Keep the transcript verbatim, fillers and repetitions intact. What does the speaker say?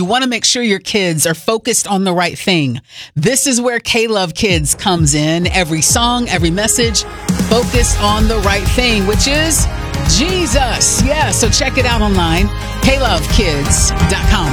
you want to make sure your kids are focused on the right thing. This is where K-Love Kids comes in. Every song, every message, focused on the right thing, which is Jesus. Yeah, so check it out online, K love kids dot com.